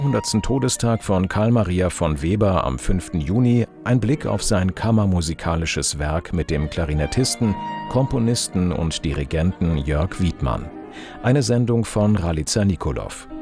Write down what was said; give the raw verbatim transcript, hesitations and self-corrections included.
hundertsten Todestag von Carl Maria von Weber am fünften Juni ein Blick auf sein kammermusikalisches Werk mit dem Klarinettisten, Komponisten und Dirigenten Jörg Wiedmann. Eine Sendung von Ralica Nicolov.